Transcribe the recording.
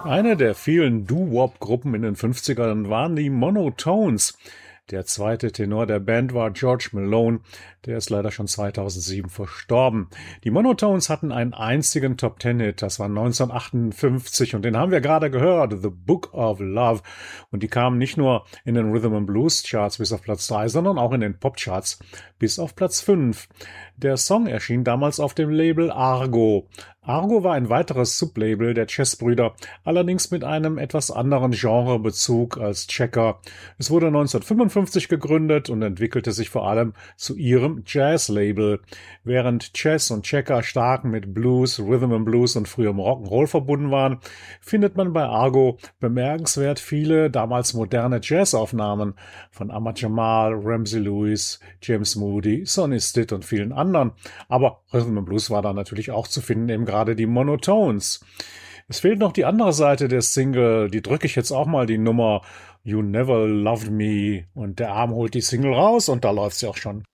Eine der vielen Doo-Wop-Gruppen in den 50ern waren die Monotones. Der zweite Tenor der Band war George Malone, der ist leider schon 2007 verstorben. Die Monotones hatten einen einzigen Top-Ten-Hit, das war 1958 und den haben wir gerade gehört, The Book of Love. Und die kamen nicht nur in den Rhythm and Blues Charts bis auf Platz 3, sondern auch in den Pop-Charts bis auf Platz 5. Der Song erschien damals auf dem Label Argo. Argo war ein weiteres Sublabel der Chess-Brüder, allerdings mit einem etwas anderen Genrebezug als Checker. Es wurde 1955 gegründet und entwickelte sich vor allem zu ihrem Jazz-Label. Während Chess und Checker stark mit Blues, Rhythm and Blues und frühem Rock'n'Roll verbunden waren, findet man bei Argo bemerkenswert viele damals moderne Jazzaufnahmen von Ahmad Jamal, Ramsey Lewis, James Moody, Sonny Stitt und vielen anderen. Aber Rhythm and Blues war da natürlich auch zu finden, eben gerade die Monotones. Es fehlt noch die andere Seite der Single, die drücke ich jetzt auch mal, die Nummer You Never Loved Me, und der Arm holt die Single raus und da läuft sie auch schon.